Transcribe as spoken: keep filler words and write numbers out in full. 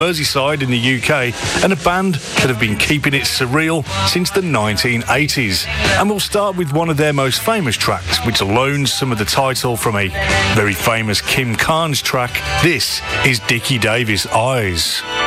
Merseyside in the U K, and a band that have been keeping it surreal since the nineteen eighties. And we'll start with one of their most famous tracks, which loans some of the title from a very famous Kim Carnes track. This is Dickie Davies' Eyes.